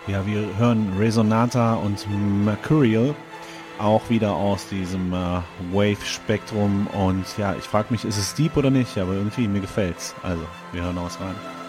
Ja, wir hören Resonata und Mercurial auch wieder aus diesem Wave-Spektrum und ja, ich frage mich, ist es deep oder nicht, aber irgendwie mir gefällt's. Also, wir hören aus rein.